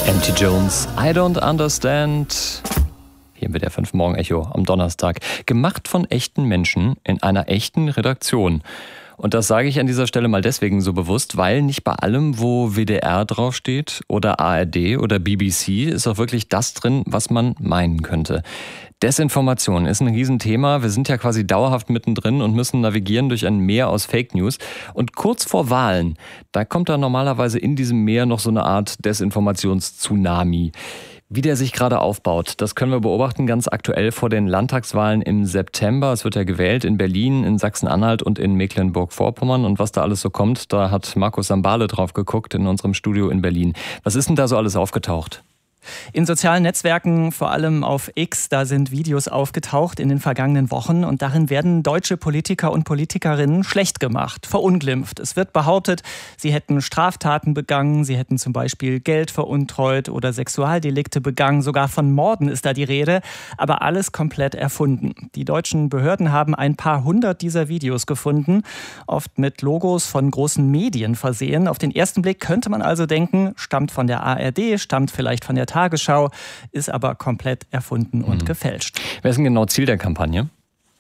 Empty Jones, I Don't Understand. Hier im WDR 5 Morgen-Echo am Donnerstag. Gemacht von echten Menschen in einer echten Redaktion. Und das sage ich an dieser Stelle mal deswegen so bewusst, weil nicht bei allem, wo WDR draufsteht oder ARD oder BBC, ist auch wirklich das drin, was man meinen könnte. Desinformation ist ein Riesenthema. Wir sind ja quasi dauerhaft mittendrin und müssen navigieren durch ein Meer aus Fake News. Und kurz vor Wahlen, da kommt da normalerweise in diesem Meer noch so eine Art Desinformations-Tsunami. Wie der sich gerade aufbaut, das können wir beobachten, ganz aktuell vor den Landtagswahlen im September. Es wird ja gewählt in Berlin, in Sachsen-Anhalt und in Mecklenburg-Vorpommern. Und was da alles so kommt, da hat Markus Sambale drauf geguckt in unserem Studio in Berlin. Was ist denn da so alles aufgetaucht? In sozialen Netzwerken, vor allem auf X, da sind Videos aufgetaucht in den vergangenen Wochen und darin werden deutsche Politiker und Politikerinnen schlecht gemacht, verunglimpft. Es wird behauptet, sie hätten Straftaten begangen, sie hätten zum Beispiel Geld veruntreut oder Sexualdelikte begangen, sogar von Morden ist da die Rede, aber alles komplett erfunden. Die deutschen Behörden haben ein paar hundert dieser Videos gefunden, oft mit Logos von großen Medien versehen. Auf den ersten Blick könnte man also denken, stammt von der ARD, stammt vielleicht von der Tagesschau, ist aber komplett erfunden und gefälscht. Wer ist denn genau Ziel der Kampagne?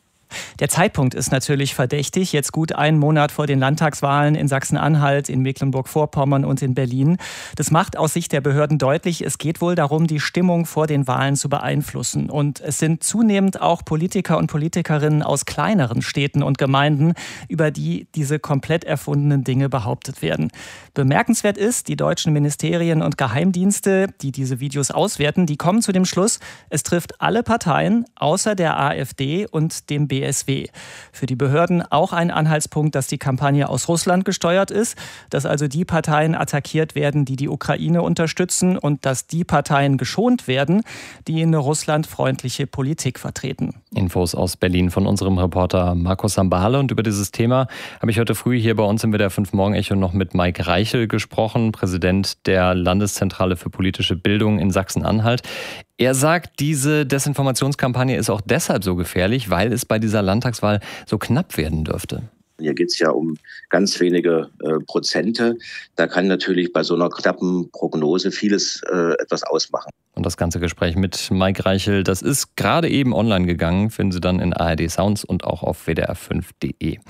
Der Zeitpunkt ist natürlich verdächtig. Jetzt gut einen Monat vor den Landtagswahlen in Sachsen-Anhalt, in Mecklenburg-Vorpommern und in Berlin. Das macht aus Sicht der Behörden deutlich, es geht wohl darum, die Stimmung vor den Wahlen zu beeinflussen. Und es sind zunehmend auch Politiker und Politikerinnen aus kleineren Städten und Gemeinden, über die diese komplett erfundenen Dinge behauptet werden. Bemerkenswert ist, die deutschen Ministerien und Geheimdienste, die diese Videos auswerten, die kommen zu dem Schluss, es trifft alle Parteien außer der AfD und dem BSW. Für die Behörden auch ein Anhaltspunkt, dass die Kampagne aus Russland gesteuert ist, dass also die Parteien attackiert werden, die die Ukraine unterstützen und dass die Parteien geschont werden, die eine russlandfreundliche Politik vertreten. Infos aus Berlin von unserem Reporter Markus Sambale. Und über dieses Thema habe ich heute früh hier bei uns im WDR 5 Morgen-Echo noch mit Mike Reichel gesprochen, Präsident der Landeszentrale für politische Bildung in Sachsen-Anhalt. Er sagt, diese Desinformationskampagne ist auch deshalb so gefährlich, weil es bei dieser Landtagswahl so knapp werden dürfte. Hier geht es ja um ganz wenige Prozente. Da kann natürlich bei so einer knappen Prognose vieles etwas ausmachen. Und das ganze Gespräch mit Mike Reichel, das ist gerade eben online gegangen, finden Sie dann in ARD Sounds und auch auf wdr5.de.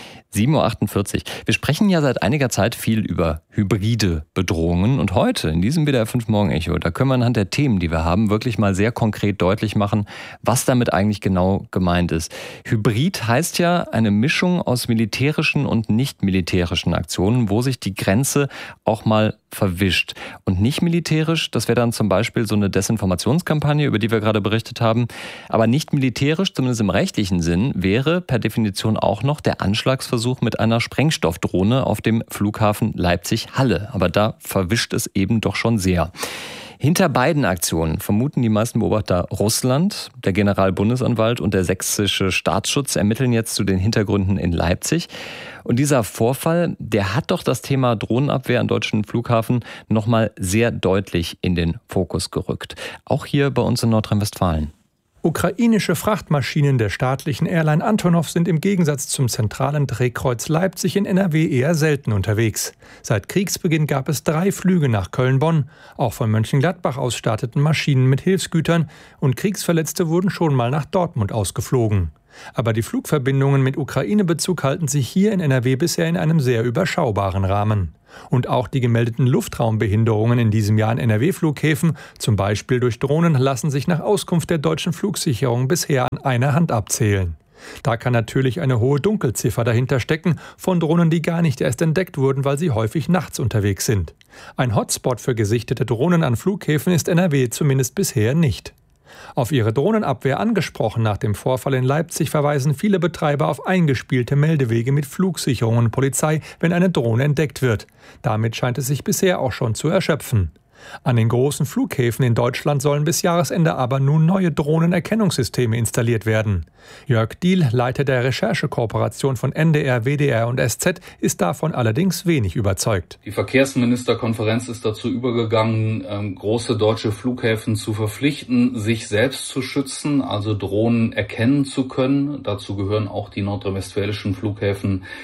7.48 Uhr. Wir sprechen ja seit einiger Zeit viel über hybride Bedrohungen und heute in diesem WDR 5 Morgen-Echo, da können wir anhand der Themen, die wir haben, wirklich mal sehr konkret deutlich machen, was damit eigentlich genau gemeint ist. Hybrid heißt ja eine Mischung aus militärischen und nicht militärischen Aktionen, wo sich die Grenze auch mal verwischt. Und nicht militärisch, das wäre dann zum Beispiel so eine Desinformationskampagne, über die wir gerade berichtet haben. Aber nicht militärisch, zumindest im rechtlichen Sinn, wäre per Definition auch noch der Anschlagsversuch mit einer Sprengstoffdrohne auf dem Flughafen Leipzig-Halle. Aber da verwischt es eben doch schon sehr. Hinter beiden Aktionen vermuten die meisten Beobachter Russland. Der Generalbundesanwalt und der sächsische Staatsschutz ermitteln jetzt zu den Hintergründen in Leipzig. Und dieser Vorfall, der hat doch das Thema Drohnenabwehr an deutschen Flughafen nochmal sehr deutlich in den Fokus gerückt. Auch hier bei uns in Nordrhein-Westfalen. Ukrainische Frachtmaschinen der staatlichen Airline Antonov sind im Gegensatz zum zentralen Drehkreuz Leipzig in NRW eher selten unterwegs. Seit Kriegsbeginn gab es 3 Flüge nach Köln-Bonn. Auch von Mönchengladbach aus starteten Maschinen mit Hilfsgütern und Kriegsverletzte wurden schon mal nach Dortmund ausgeflogen. Aber die Flugverbindungen mit Ukraine-Bezug halten sich hier in NRW bisher in einem sehr überschaubaren Rahmen. Und auch die gemeldeten Luftraumbehinderungen in diesem Jahr an NRW-Flughäfen, zum Beispiel durch Drohnen, lassen sich nach Auskunft der deutschen Flugsicherung bisher an einer Hand abzählen. Da kann natürlich eine hohe Dunkelziffer dahinter stecken, von Drohnen, die gar nicht erst entdeckt wurden, weil sie häufig nachts unterwegs sind. Ein Hotspot für gesichtete Drohnen an Flughäfen ist NRW zumindest bisher nicht. Auf ihre Drohnenabwehr angesprochen nach dem Vorfall in Leipzig verweisen viele Betreiber auf eingespielte Meldewege mit Flugsicherung und Polizei, wenn eine Drohne entdeckt wird. Damit scheint es sich bisher auch schon zu erschöpfen. An den großen Flughäfen in Deutschland sollen bis Jahresende aber nun neue Drohnenerkennungssysteme installiert werden. Jörg Diehl, Leiter der Recherchekooperation von NDR, WDR und SZ, ist davon allerdings wenig überzeugt. Die Verkehrsministerkonferenz ist dazu übergegangen, große deutsche Flughäfen zu verpflichten, sich selbst zu schützen, also Drohnen erkennen zu können. Dazu gehören auch die nordrhein-westfälischen Flughäfen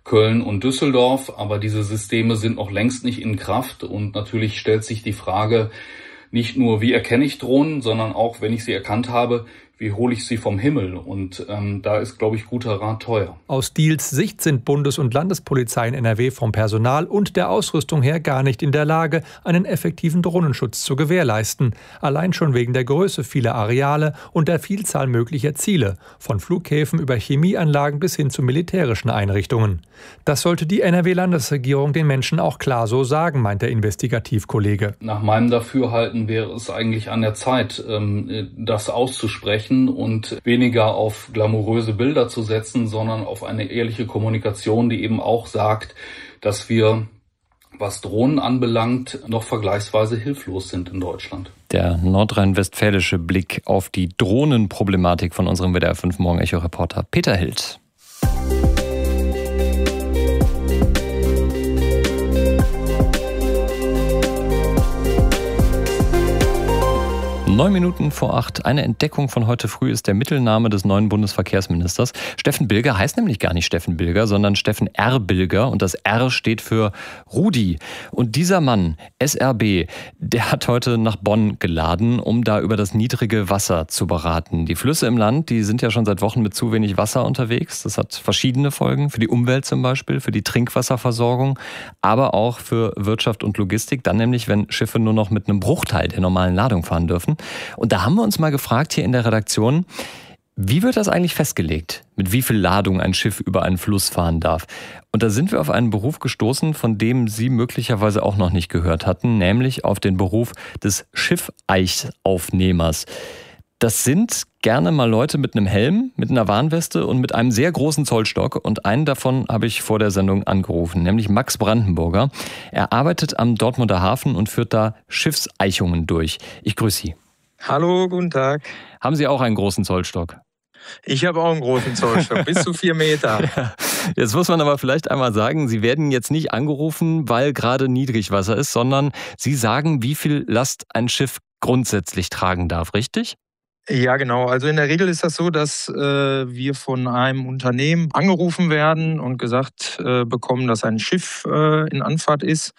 Köln und Düsseldorf. Aber diese Systeme sind noch längst nicht in Kraft. Und natürlich stellt sich die Frage, nicht nur, wie erkenne ich Drohnen, sondern auch, wenn ich sie erkannt habe, wie hole ich sie vom Himmel? Und da ist, glaube ich, guter Rat teuer. Aus Diehl Sicht sind Bundes- und Landespolizei in NRW vom Personal und der Ausrüstung her gar nicht in der Lage, einen effektiven Drohnenschutz zu gewährleisten. Allein schon wegen der Größe vieler Areale und der Vielzahl möglicher Ziele, von Flughäfen über Chemieanlagen bis hin zu militärischen Einrichtungen. Das sollte die NRW-Landesregierung den Menschen auch klar so sagen, meint der Investigativkollege. Nach meinem Dafürhalten wäre es eigentlich an der Zeit, das auszusprechen und weniger auf glamouröse Bilder zu setzen, sondern auf eine ehrliche Kommunikation, die eben auch sagt, dass wir, was Drohnen anbelangt, noch vergleichsweise hilflos sind in Deutschland. Der nordrhein-westfälische Blick auf die Drohnenproblematik von unserem WDR 5 Morgen-Echo-Reporter Peter Hild. 7:09. Eine Entdeckung von heute früh ist der Mittelname des neuen Bundesverkehrsministers. Steffen Bilger heißt nämlich gar nicht Steffen Bilger, sondern Steffen R. Bilger. Und das R steht für Rudi. Und dieser Mann, SRB, der hat heute nach Bonn geladen, um da über das niedrige Wasser zu beraten. Die Flüsse im Land, die sind ja schon seit Wochen mit zu wenig Wasser unterwegs. Das hat verschiedene Folgen, für die Umwelt zum Beispiel, für die Trinkwasserversorgung, aber auch für Wirtschaft und Logistik. Dann nämlich, wenn Schiffe nur noch mit einem Bruchteil der normalen Ladung fahren dürfen. Und da haben wir uns mal gefragt hier in der Redaktion, wie wird das eigentlich festgelegt, mit wie viel Ladung ein Schiff über einen Fluss fahren darf? Und da sind wir auf einen Beruf gestoßen, von dem Sie möglicherweise auch noch nicht gehört hatten, nämlich auf den Beruf des Schiffeichaufnehmers. Das sind gerne mal Leute mit einem Helm, mit einer Warnweste und mit einem sehr großen Zollstock. Und einen davon habe ich vor der Sendung angerufen, nämlich Max Brandenburger. Er arbeitet am Dortmunder Hafen und führt da Schiffseichungen durch. Ich grüße Sie. Hallo, guten Tag. Haben Sie auch einen großen Zollstock? Ich habe auch einen großen Zollstock, bis zu 4 Meter. Ja. Jetzt muss man aber vielleicht einmal sagen, Sie werden jetzt nicht angerufen, weil gerade Niedrigwasser ist, sondern Sie sagen, wie viel Last ein Schiff grundsätzlich tragen darf, richtig? Ja, genau. Also in der Regel ist das so, dass wir von einem Unternehmen angerufen werden und gesagt bekommen, dass ein Schiff in Anfahrt ist.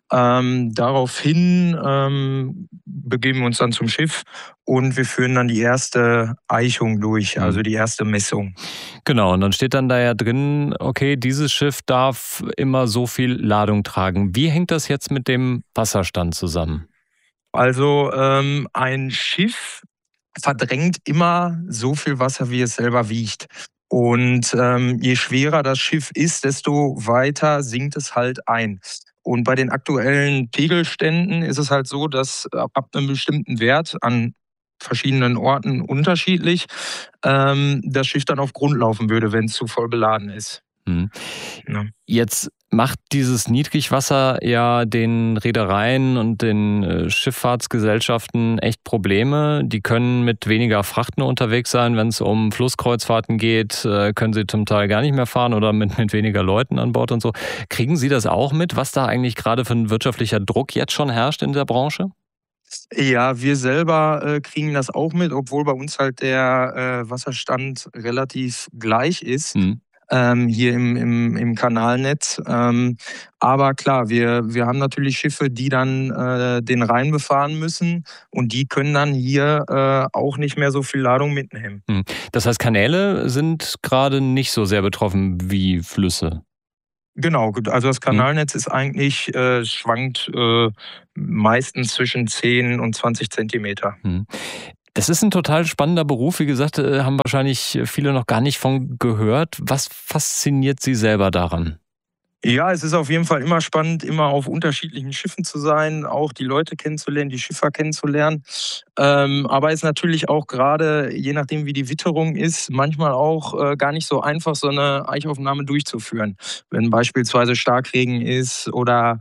Daraufhin begeben wir uns dann zum Schiff und wir führen dann die erste Eichung durch, also die erste Messung. Genau, und dann steht dann da ja drin, okay, dieses Schiff darf immer so viel Ladung tragen. Wie hängt das jetzt mit dem Wasserstand zusammen? Also ein Schiff verdrängt immer so viel Wasser, wie es selber wiegt. Und je schwerer das Schiff ist, desto weiter sinkt es halt ein. Und bei den aktuellen Pegelständen ist es halt so, dass ab einem bestimmten Wert an verschiedenen Orten unterschiedlich das Schiff dann auf Grund laufen würde, wenn es zu voll beladen ist. Ja. Jetzt macht dieses Niedrigwasser ja den Reedereien und den Schifffahrtsgesellschaften echt Probleme. Die können mit weniger Fracht nur unterwegs sein. Wenn es um Flusskreuzfahrten geht, können sie zum Teil gar nicht mehr fahren oder mit weniger Leuten an Bord und so. Kriegen Sie das auch mit, was da eigentlich gerade für ein wirtschaftlicher Druck jetzt schon herrscht in der Branche? Ja, wir selber kriegen das auch mit, obwohl bei uns halt der Wasserstand relativ gleich ist. Hier im Kanalnetz. Aber klar, wir haben natürlich Schiffe, die dann den Rhein befahren müssen und die können dann hier auch nicht mehr so viel Ladung mitnehmen. Das heißt, Kanäle sind gerade nicht so sehr betroffen wie Flüsse? Genau, also das Kanalnetz ist eigentlich, schwankt meistens zwischen 10 und 20 Zentimeter. Das ist ein total spannender Beruf. Wie gesagt, haben wahrscheinlich viele noch gar nicht von gehört. Was fasziniert Sie selber daran? Ja, es ist auf jeden Fall immer spannend, immer auf unterschiedlichen Schiffen zu sein, auch die Leute kennenzulernen, die Schiffer kennenzulernen. Aber es ist natürlich auch gerade, je nachdem wie die Witterung ist, manchmal auch gar nicht so einfach, so eine Eichaufnahme durchzuführen. Wenn beispielsweise Starkregen ist oder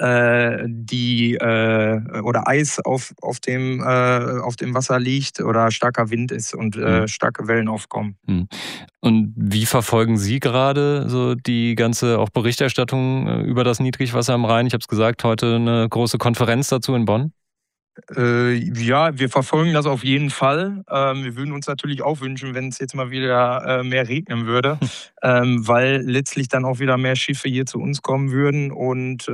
oder Eis auf dem Wasser liegt oder starker Wind ist und starke Wellen aufkommen. Und wie verfolgen Sie gerade so die ganze auch Berichterstattung über das Niedrigwasser am Rhein? Ich habe es gesagt, heute eine große Konferenz dazu in Bonn. Ja, wir verfolgen das auf jeden Fall. Wir würden uns natürlich auch wünschen, wenn es jetzt mal wieder mehr regnen würde, weil letztlich dann auch wieder mehr Schiffe hier zu uns kommen würden und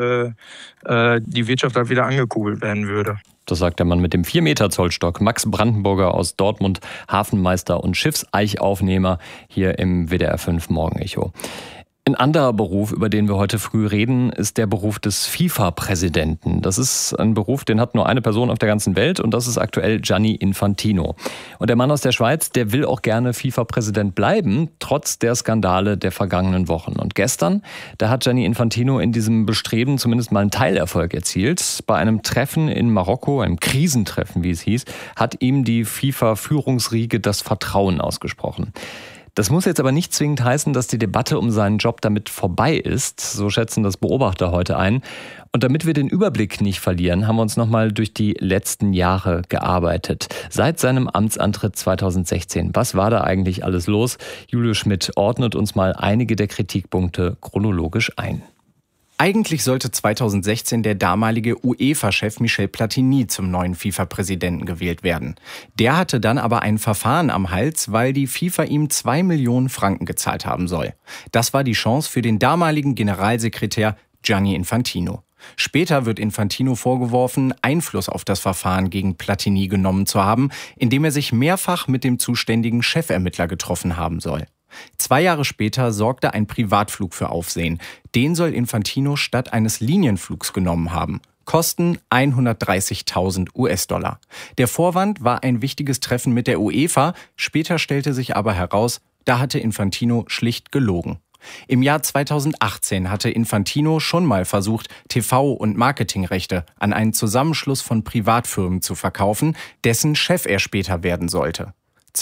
die Wirtschaft halt wieder angekurbelt werden würde. Das sagt der Mann mit dem 4-Meter-Zollstock, Max Brandenburger aus Dortmund, Hafenmeister und Schiffseichaufnehmer hier im WDR 5 Morgenecho. Ein anderer Beruf, über den wir heute früh reden, ist der Beruf des FIFA-Präsidenten. Das ist ein Beruf, den hat nur eine Person auf der ganzen Welt und das ist aktuell Gianni Infantino. Und der Mann aus der Schweiz, der will auch gerne FIFA-Präsident bleiben, trotz der Skandale der vergangenen Wochen. Und gestern, da hat Gianni Infantino in diesem Bestreben zumindest mal einen Teilerfolg erzielt. Bei einem Treffen in Marokko, einem Krisentreffen, wie es hieß, hat ihm die FIFA-Führungsriege das Vertrauen ausgesprochen. Das muss jetzt aber nicht zwingend heißen, dass die Debatte um seinen Job damit vorbei ist. So schätzen das Beobachter heute ein. Und damit wir den Überblick nicht verlieren, haben wir uns nochmal durch die letzten Jahre gearbeitet. Seit seinem Amtsantritt 2016. Was war da eigentlich alles los? Julius Schmidt ordnet uns mal einige der Kritikpunkte chronologisch ein. Eigentlich sollte 2016 der damalige UEFA-Chef Michel Platini zum neuen FIFA-Präsidenten gewählt werden. Der hatte dann aber ein Verfahren am Hals, weil die FIFA ihm 2 Millionen Franken gezahlt haben soll. Das war die Chance für den damaligen Generalsekretär Gianni Infantino. Später wird Infantino vorgeworfen, Einfluss auf das Verfahren gegen Platini genommen zu haben, indem er sich mehrfach mit dem zuständigen Chefermittler getroffen haben soll. 2 Jahre später sorgte ein Privatflug für Aufsehen. Den soll Infantino statt eines Linienflugs genommen haben. Kosten 130.000 US-Dollar. Der Vorwand war ein wichtiges Treffen mit der UEFA. Später stellte sich aber heraus, da hatte Infantino schlicht gelogen. Im Jahr 2018 hatte Infantino schon mal versucht, TV- und Marketingrechte an einen Zusammenschluss von Privatfirmen zu verkaufen, dessen Chef er später werden sollte.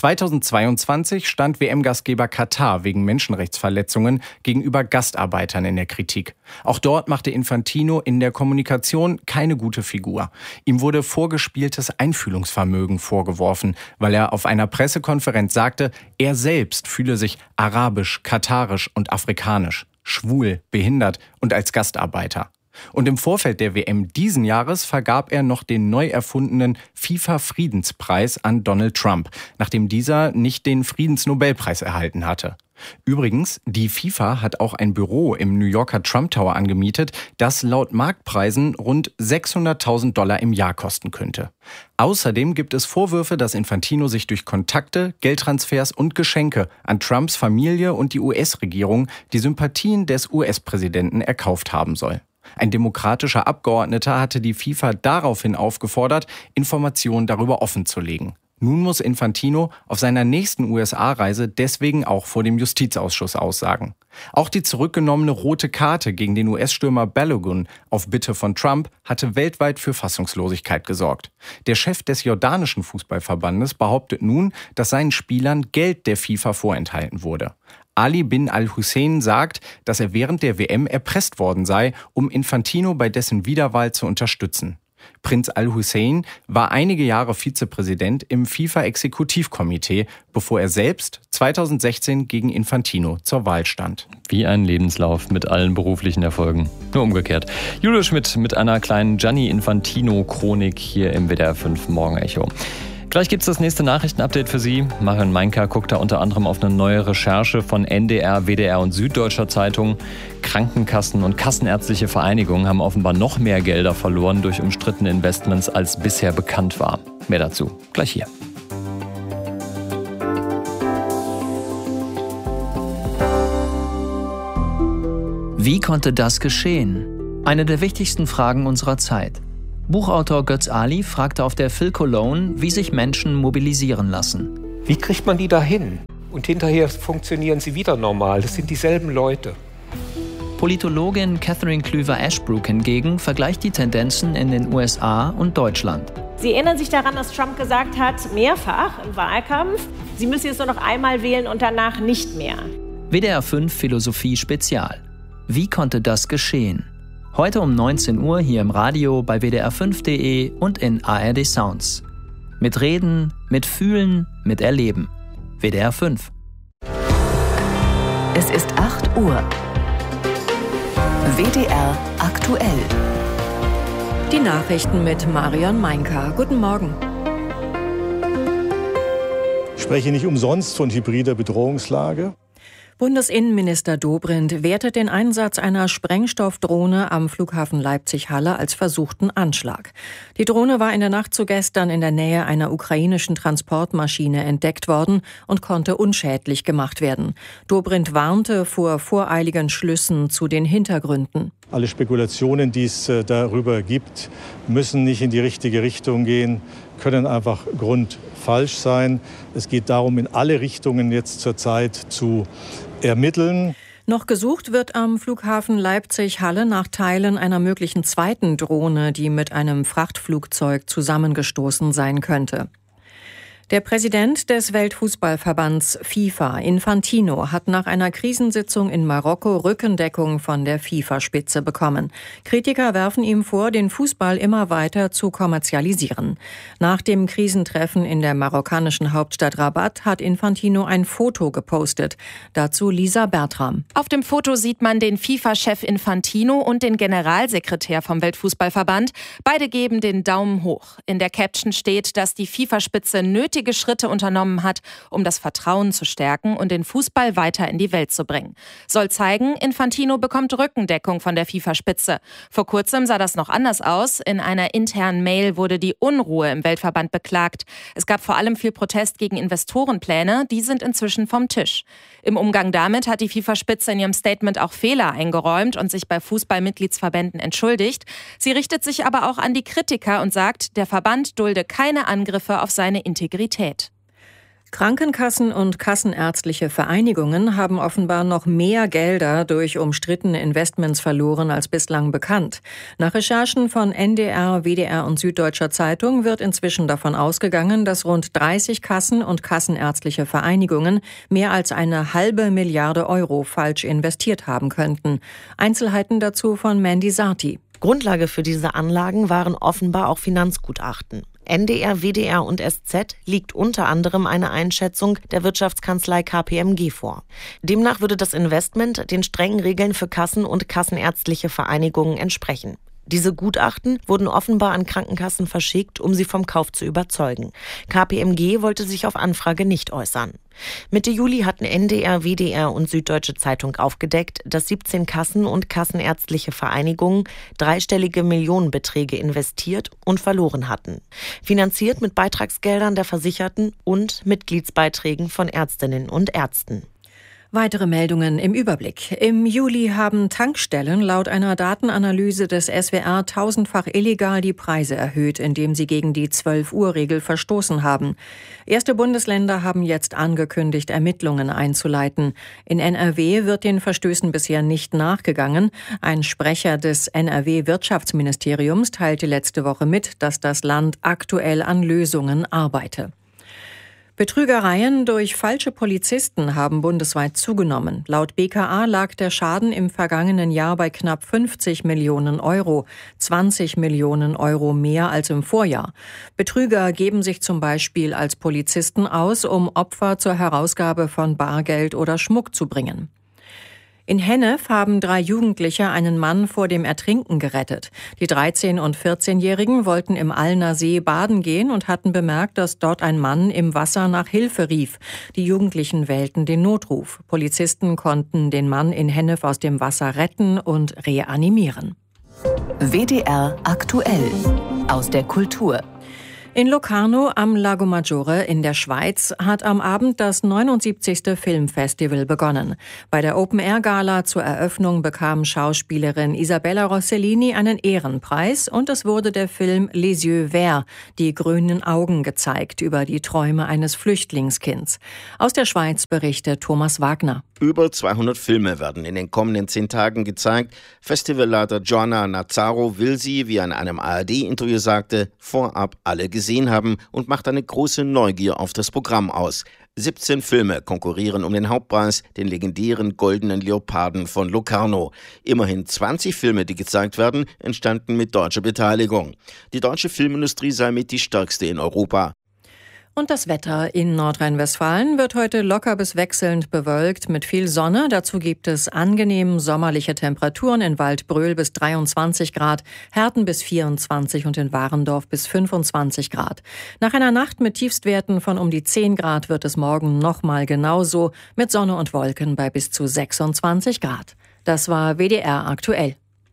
2022 stand WM-Gastgeber Katar wegen Menschenrechtsverletzungen gegenüber Gastarbeitern in der Kritik. Auch dort machte Infantino in der Kommunikation keine gute Figur. Ihm wurde vorgespieltes Einfühlungsvermögen vorgeworfen, weil er auf einer Pressekonferenz sagte, er selbst fühle sich arabisch, katarisch und afrikanisch, schwul, behindert und als Gastarbeiter. Und im Vorfeld der WM diesen Jahres vergab er noch den neu erfundenen FIFA-Friedenspreis an Donald Trump, nachdem dieser nicht den Friedensnobelpreis erhalten hatte. Übrigens, die FIFA hat auch ein Büro im New Yorker Trump Tower angemietet, das laut Marktpreisen rund 600.000 Dollar im Jahr kosten könnte. Außerdem gibt es Vorwürfe, dass Infantino sich durch Kontakte, Geldtransfers und Geschenke an Trumps Familie und die US-Regierung die Sympathien des US-Präsidenten erkauft haben soll. Ein demokratischer Abgeordneter hatte die FIFA daraufhin aufgefordert, Informationen darüber offenzulegen. Nun muss Infantino auf seiner nächsten USA-Reise deswegen auch vor dem Justizausschuss aussagen. Auch die zurückgenommene rote Karte gegen den US-Stürmer Balogun auf Bitte von Trump hatte weltweit für Fassungslosigkeit gesorgt. Der Chef des jordanischen Fußballverbandes behauptet nun, dass seinen Spielern Geld der FIFA vorenthalten wurde. Ali bin al-Hussein sagt, dass er während der WM erpresst worden sei, um Infantino bei dessen Wiederwahl zu unterstützen. Prinz al-Hussein war einige Jahre Vizepräsident im FIFA-Exekutivkomitee, bevor er selbst 2016 gegen Infantino zur Wahl stand. Wie ein Lebenslauf mit allen beruflichen Erfolgen. Nur umgekehrt. Julius Schmidt mit einer kleinen Gianni Infantino-Chronik hier im WDR 5 Morgenecho. Gleich gibt's das nächste Nachrichtenupdate für Sie. Marion Meinker guckt da unter anderem auf eine neue Recherche von NDR, WDR und Süddeutscher Zeitung. Krankenkassen und kassenärztliche Vereinigungen haben offenbar noch mehr Gelder verloren durch umstrittene Investments, als bisher bekannt war. Mehr dazu gleich hier. Wie konnte das geschehen? Eine der wichtigsten Fragen unserer Zeit. Buchautor Götz Ali fragte auf der Phil Cologne, wie sich Menschen mobilisieren lassen. Wie kriegt man die da hin? Und hinterher funktionieren sie wieder normal. Das sind dieselben Leute. Politologin Catherine Klüver-Ashbrook hingegen vergleicht die Tendenzen in den USA und Deutschland. Sie erinnern sich daran, dass Trump gesagt hat, mehrfach im Wahlkampf, Sie müssen jetzt nur noch einmal wählen und danach nicht mehr. WDR 5 Philosophie Spezial. Wie konnte das geschehen? Heute um 19 Uhr hier im Radio bei wdr5.de und in ARD Sounds. Mit Reden, mit Fühlen, mit Erleben. WDR 5. Es ist 8 Uhr. WDR aktuell. Die Nachrichten mit Marion Meinka. Guten Morgen. Ich spreche nicht umsonst von hybrider Bedrohungslage. Bundesinnenminister Dobrindt wertet den Einsatz einer Sprengstoffdrohne am Flughafen Leipzig-Halle als versuchten Anschlag. Die Drohne war in der Nacht zu gestern in der Nähe einer ukrainischen Transportmaschine entdeckt worden und konnte unschädlich gemacht werden. Dobrindt warnte vor voreiligen Schlüssen zu den Hintergründen. Alle Spekulationen, die es darüber gibt, müssen nicht in die richtige Richtung gehen, können einfach grundfalsch sein. Es geht darum, in alle Richtungen jetzt zurzeit zu ermitteln. Noch gesucht wird am Flughafen Leipzig-Halle nach Teilen einer möglichen zweiten Drohne, die mit einem Frachtflugzeug zusammengestoßen sein könnte. Der Präsident des Weltfußballverbands FIFA, Infantino, hat nach einer Krisensitzung in Marokko Rückendeckung von der FIFA-Spitze bekommen. Kritiker werfen ihm vor, den Fußball immer weiter zu kommerzialisieren. Nach dem Krisentreffen in der marokkanischen Hauptstadt Rabat hat Infantino ein Foto gepostet. Dazu Lisa Bertram. Auf dem Foto sieht man den FIFA-Chef Infantino und den Generalsekretär vom Weltfußballverband. Beide geben den Daumen hoch. In der Caption steht, dass die FIFA-Spitze nötige Schritte unternommen hat, um das Vertrauen zu stärken und den Fußball weiter in die Welt zu bringen. Soll zeigen, Infantino bekommt Rückendeckung von der FIFA-Spitze. Vor kurzem sah das noch anders aus. In einer internen Mail wurde die Unruhe im Weltverband beklagt. Es gab vor allem viel Protest gegen Investorenpläne. Die sind inzwischen vom Tisch. Im Umgang damit hat die FIFA-Spitze in ihrem Statement auch Fehler eingeräumt und sich bei Fußballmitgliedsverbänden entschuldigt. Sie richtet sich aber auch an die Kritiker und sagt, der Verband dulde keine Angriffe auf seine Integrität. Krankenkassen und kassenärztliche Vereinigungen haben offenbar noch mehr Gelder durch umstrittene Investments verloren als bislang bekannt. Nach Recherchen von NDR, WDR und Süddeutscher Zeitung wird inzwischen davon ausgegangen, dass rund 30 Kassen und kassenärztliche Vereinigungen mehr als 1,5 Milliarde Euro falsch investiert haben könnten. Einzelheiten dazu von Mandy Sarti. Grundlage für diese Anlagen waren offenbar auch Finanzgutachten. NDR, WDR und SZ liegt unter anderem eine Einschätzung der Wirtschaftskanzlei KPMG vor. Demnach würde das Investment den strengen Regeln für Kassen und kassenärztliche Vereinigungen entsprechen. Diese Gutachten wurden offenbar an Krankenkassen verschickt, um sie vom Kauf zu überzeugen. KPMG wollte sich auf Anfrage nicht äußern. Mitte Juli hatten NDR, WDR und Süddeutsche Zeitung aufgedeckt, dass 17 Kassen und kassenärztliche Vereinigungen dreistellige Millionenbeträge investiert und verloren hatten. Finanziert mit Beitragsgeldern der Versicherten und Mitgliedsbeiträgen von Ärztinnen und Ärzten. Weitere Meldungen im Überblick. Im Juli haben Tankstellen laut einer Datenanalyse des SWR tausendfach illegal die Preise erhöht, indem sie gegen die 12-Uhr-Regel verstoßen haben. Erste Bundesländer haben jetzt angekündigt, Ermittlungen einzuleiten. In NRW wird den Verstößen bisher nicht nachgegangen. Ein Sprecher des NRW-Wirtschaftsministeriums teilte letzte Woche mit, dass das Land aktuell an Lösungen arbeite. Betrügereien durch falsche Polizisten haben bundesweit zugenommen. Laut BKA lag der Schaden im vergangenen Jahr bei knapp 50 Millionen Euro, 20 Millionen Euro mehr als im Vorjahr. Betrüger geben sich zum Beispiel als Polizisten aus, um Opfer zur Herausgabe von Bargeld oder Schmuck zu bringen. In Hennef haben 3 Jugendliche einen Mann vor dem Ertrinken gerettet. Die 13- und 14-Jährigen wollten im Allner See baden gehen und hatten bemerkt, dass dort ein Mann im Wasser nach Hilfe rief. Die Jugendlichen wählten den Notruf. Polizisten konnten den Mann in Hennef aus dem Wasser retten und reanimieren. WDR aktuell aus der Kultur. In Locarno am Lago Maggiore in der Schweiz hat am Abend das 79. Filmfestival begonnen. Bei der Open-Air-Gala zur Eröffnung bekam Schauspielerin Isabella Rossellini einen Ehrenpreis und es wurde der Film Les Yeux Verts, die grünen Augen, gezeigt über die Träume eines Flüchtlingskinds. Aus der Schweiz berichtet Thomas Wagner. Über 200 Filme werden in den kommenden 10 Tagen gezeigt. Festivalleiter Joanna Nazzaro will sie, wie er in einem ARD-Interview sagte, vorab alle gesehen haben und macht eine große Neugier auf das Programm aus. 17 Filme konkurrieren um den Hauptpreis, den legendären Goldenen Leoparden von Locarno. Immerhin 20 Filme, die gezeigt werden, entstanden mit deutscher Beteiligung. Die deutsche Filmindustrie sei mit die stärkste in Europa. Und das Wetter in Nordrhein-Westfalen wird heute locker bis wechselnd bewölkt mit viel Sonne. Dazu gibt es angenehm sommerliche Temperaturen in Waldbröl bis 23 Grad, Herten bis 24 und in Warendorf bis 25 Grad. Nach einer Nacht mit Tiefstwerten von um die 10 Grad wird es morgen nochmal genauso mit Sonne und Wolken bei bis zu 26 Grad. Das war WDR aktuell.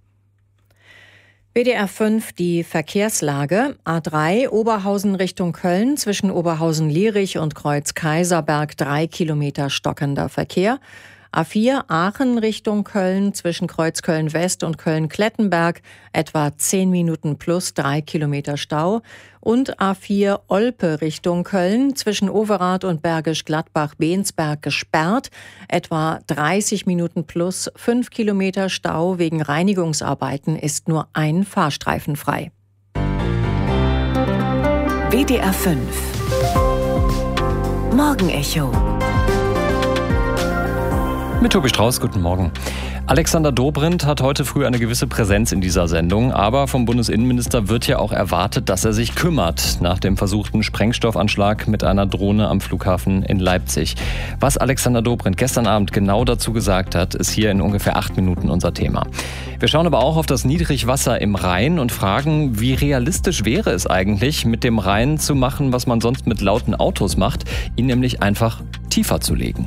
WDR 5 die Verkehrslage. A3 Oberhausen Richtung Köln zwischen Oberhausen-Lierich und Kreuz-Kaiserberg 3 Kilometer stockender Verkehr. A4 Aachen Richtung Köln zwischen Kreuzköln-West und Köln-Klettenberg etwa 10 Minuten plus 3 Kilometer Stau. Und A4 Olpe Richtung Köln zwischen Overath und Bergisch Gladbach-Bensberg gesperrt. Etwa 30 Minuten plus 5 Kilometer Stau. Wegen Reinigungsarbeiten ist nur ein Fahrstreifen frei. WDR 5 Morgenecho mit Tobi Strauß, guten Morgen. Alexander Dobrindt hat heute früh eine gewisse Präsenz in dieser Sendung, aber vom Bundesinnenminister wird ja auch erwartet, dass er sich kümmert nach dem versuchten Sprengstoffanschlag mit einer Drohne am Flughafen in Leipzig. Was Alexander Dobrindt gestern Abend genau dazu gesagt hat, ist hier in ungefähr 8 Minuten unser Thema. Wir schauen aber auch auf das Niedrigwasser im Rhein und fragen, wie realistisch wäre es eigentlich, mit dem Rhein zu machen, was man sonst mit lauten Autos macht, ihn nämlich einfach tiefer zu legen.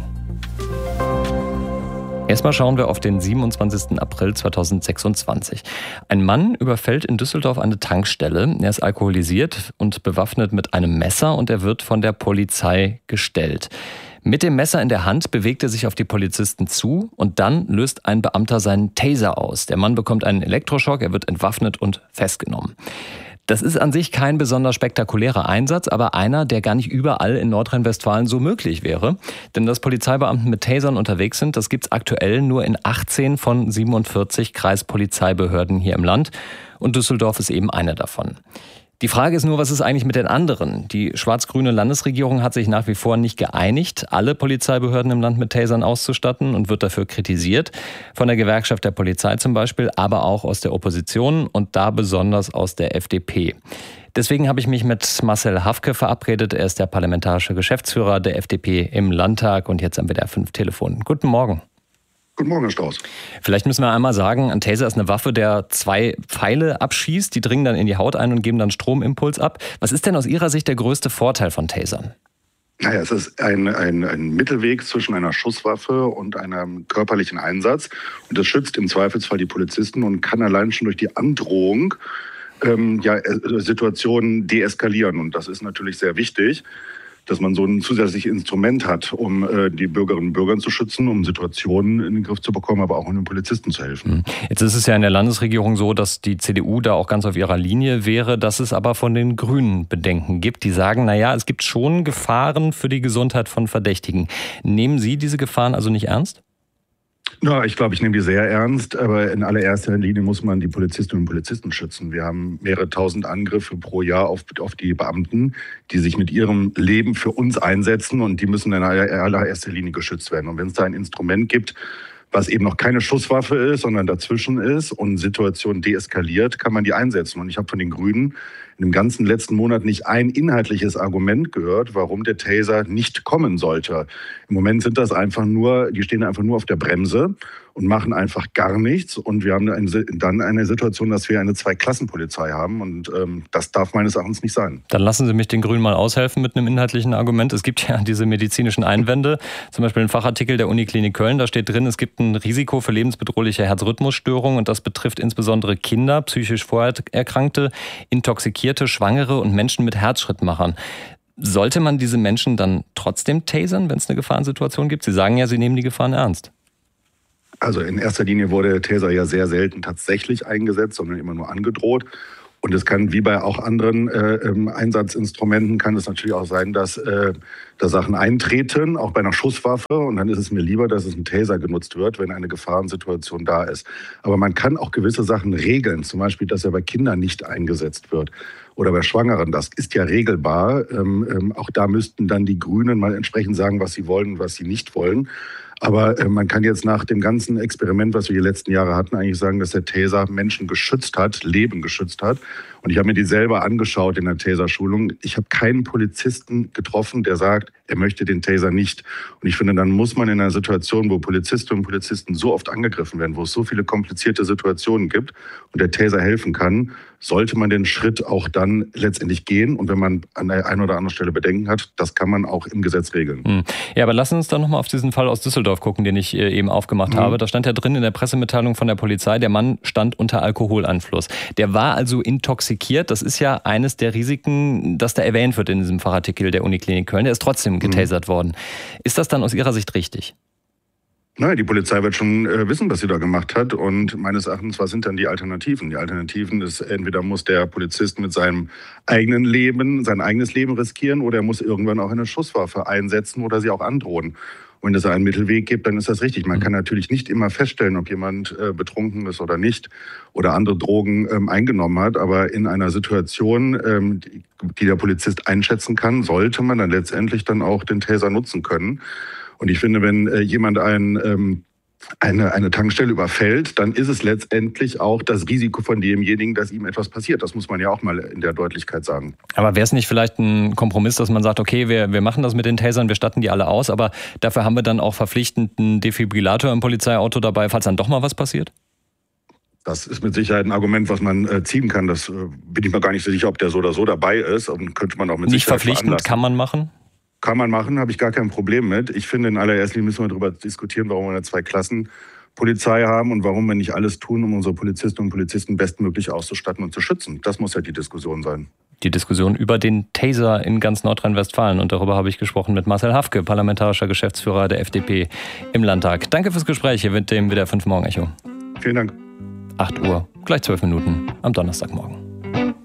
Erstmal schauen wir auf den 27. April 2026. Ein Mann überfällt in Düsseldorf eine Tankstelle. Er ist alkoholisiert und bewaffnet mit einem Messer und er wird von der Polizei gestellt. Mit dem Messer in der Hand bewegt er sich auf die Polizisten zu und dann löst ein Beamter seinen Taser aus. Der Mann bekommt einen Elektroschock, er wird entwaffnet und festgenommen. Das ist an sich kein besonders spektakulärer Einsatz, aber einer, der gar nicht überall in Nordrhein-Westfalen so möglich wäre. Denn dass Polizeibeamten mit Tasern unterwegs sind, das gibt's aktuell nur in 18 von 47 Kreispolizeibehörden hier im Land. Und Düsseldorf ist eben eine davon. Die Frage ist nur, was ist eigentlich mit den anderen? Die schwarz-grüne Landesregierung hat sich nach wie vor nicht geeinigt, alle Polizeibehörden im Land mit Tasern auszustatten und wird dafür kritisiert. Von der Gewerkschaft der Polizei zum Beispiel, aber auch aus der Opposition und da besonders aus der FDP. Deswegen habe ich mich mit Marcel Hafke verabredet. Er ist der parlamentarische Geschäftsführer der FDP im Landtag und jetzt am WDR 5 Telefon. Guten Morgen. Guten Morgen, Herr Strauß. Vielleicht müssen wir einmal sagen, ein Taser ist eine Waffe, der 2 Pfeile abschießt, die dringen dann in die Haut ein und geben dann Stromimpuls ab. Was ist denn aus Ihrer Sicht der größte Vorteil von Tasern? Naja, es ist ein Mittelweg zwischen einer Schusswaffe und einem körperlichen Einsatz. Und das schützt im Zweifelsfall die Polizisten und kann allein schon durch die Androhung Situationen deeskalieren. Und das ist natürlich sehr wichtig, dass man so ein zusätzliches Instrument hat, um die Bürgerinnen und Bürger zu schützen, um Situationen in den Griff zu bekommen, aber auch um den Polizisten zu helfen. Jetzt ist es ja in der Landesregierung so, dass die CDU da auch ganz auf ihrer Linie wäre, dass es aber von den Grünen Bedenken gibt. Die sagen, naja, es gibt schon Gefahren für die Gesundheit von Verdächtigen. Nehmen Sie diese Gefahren also nicht ernst? Ja, ich glaube, ich nehme die sehr ernst, aber in allererster Linie muss man die Polizistinnen und Polizisten schützen. Wir haben mehrere tausend Angriffe pro Jahr auf die Beamten, die sich mit ihrem Leben für uns einsetzen und die müssen in allererster Linie geschützt werden. Und wenn es da ein Instrument gibt, was eben noch keine Schusswaffe ist, sondern dazwischen ist und Situationen deeskaliert, kann man die einsetzen. Und ich habe von den Grünen in dem ganzen letzten Monat nicht ein inhaltliches Argument gehört, warum der Taser nicht kommen sollte. Im Moment sind das einfach nur, die stehen einfach nur auf der Bremse und machen einfach gar nichts. Und wir haben dann eine Situation, dass wir eine Zweiklassenpolizei haben. Und das darf meines Erachtens nicht sein. Dann lassen Sie mich den Grünen mal aushelfen mit einem inhaltlichen Argument. Es gibt ja diese medizinischen Einwände, zum Beispiel ein Fachartikel der Uniklinik Köln. Da steht drin, es gibt ein Risiko für lebensbedrohliche Herzrhythmusstörungen. Und das betrifft insbesondere Kinder, psychisch Vorerkrankte, Intoxikierte, Schwangere und Menschen mit Herzschrittmachern. Sollte man diese Menschen dann trotzdem tasern, wenn es eine Gefahrensituation gibt? Sie sagen ja, Sie nehmen die Gefahren ernst. Also in erster Linie wurde der Taser ja sehr selten tatsächlich eingesetzt, sondern immer nur angedroht. Und es kann, wie bei auch anderen Einsatzinstrumenten, kann es natürlich auch sein, dass da Sachen eintreten, auch bei einer Schusswaffe. Und dann ist es mir lieber, dass es ein Taser genutzt wird, wenn eine Gefahrensituation da ist. Aber man kann auch gewisse Sachen regeln, zum Beispiel, dass er bei Kindern nicht eingesetzt wird oder bei Schwangeren. Das ist ja regelbar. Auch da müssten dann die Grünen mal entsprechend sagen, was sie wollen und was sie nicht wollen. Aber man kann jetzt nach dem ganzen Experiment, was wir die letzten Jahre hatten, eigentlich sagen, dass der Taser Menschen geschützt hat, Leben geschützt hat. Und ich habe mir die selber angeschaut in der Taser-Schulung. Ich habe keinen Polizisten getroffen, der sagt, er möchte den Taser nicht. Und ich finde, dann muss man in einer Situation, wo Polizistinnen und Polizisten so oft angegriffen werden, wo es so viele komplizierte Situationen gibt und der Taser helfen kann, sollte man den Schritt auch dann letztendlich gehen. Und wenn man an der einen oder anderen Stelle Bedenken hat, das kann man auch im Gesetz regeln. Ja, aber lassen uns dann nochmal auf diesen Fall aus Düsseldorf gucken, den ich eben aufgemacht habe. Da stand ja drin in der Pressemitteilung von der Polizei, der Mann stand unter Alkoholeinfluss. Der war also intoxikiert. Das ist ja eines der Risiken, das da erwähnt wird in diesem Fachartikel der Uniklinik Köln. Der ist trotzdem getasert worden. Ist das dann aus Ihrer Sicht richtig? Nein, die Polizei wird schon wissen, was sie da gemacht hat. Und meines Erachtens, was sind dann die Alternativen? Die Alternativen ist, entweder muss der Polizist mit seinem eigenen Leben, sein eigenes Leben riskieren, oder er muss irgendwann auch eine Schusswaffe einsetzen oder sie auch androhen. Und wenn es einen Mittelweg gibt, dann ist das richtig. Man kann natürlich nicht immer feststellen, ob jemand betrunken ist oder nicht oder andere Drogen eingenommen hat. Aber in einer Situation, die der Polizist einschätzen kann, sollte man dann letztendlich dann auch den Taser nutzen können. Und ich finde, wenn jemand eine Tankstelle überfällt, dann ist es letztendlich auch das Risiko von demjenigen, dass ihm etwas passiert. Das muss man ja auch mal in der Deutlichkeit sagen. Aber wäre es nicht vielleicht ein Kompromiss, dass man sagt, okay, wir machen das mit den Tasern, wir statten die alle aus, aber dafür haben wir dann auch verpflichtend einen Defibrillator im Polizeiauto dabei, falls dann doch mal was passiert? Das ist mit Sicherheit ein Argument, was man ziehen kann. Das bin ich mir gar nicht so sicher, ob der so oder so dabei ist. Und könnte man auch mit nicht Sicherheit verpflichtend, veranlassen. kann man machen? Kann man machen, habe ich gar kein Problem mit. Ich finde, in allererster Linie müssen wir darüber diskutieren, warum wir eine Zwei-Klassen-Polizei haben und warum wir nicht alles tun, um unsere Polizistinnen und Polizisten bestmöglich auszustatten und zu schützen. Das muss ja die Diskussion sein. Die Diskussion über den Taser in ganz Nordrhein-Westfalen. Und darüber habe ich gesprochen mit Marcel Hafke, parlamentarischer Geschäftsführer der FDP im Landtag. Danke fürs Gespräch hier mit dem WDR 5 Morgen Echo. Vielen Dank. 8 Uhr, gleich 12 Minuten am Donnerstagmorgen.